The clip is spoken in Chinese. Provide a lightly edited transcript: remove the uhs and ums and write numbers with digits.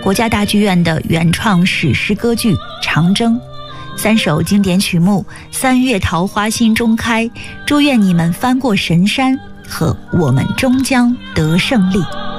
国家大剧院的原创史诗歌剧《长征》，3首经典曲目《三月桃花心中开》，祝愿你们翻过神山和我们终将得胜利。